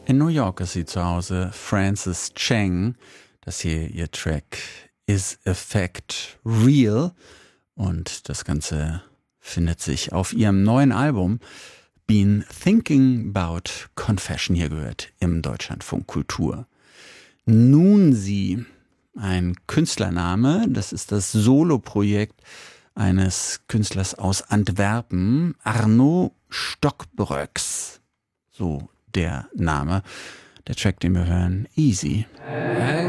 In New York ist sie zu Hause, Frances Cheng. Das hier ihr Track Is Effect Real? Und das Ganze findet sich auf ihrem neuen Album Been Thinking About Confession. Hier gehört im Deutschlandfunk Kultur. Nun sie, ein Künstlername, das ist das Soloprojekt eines Künstlers aus Antwerpen, Arnaud Stockbröcks. So der Name. Der Track, den wir hören, Easy.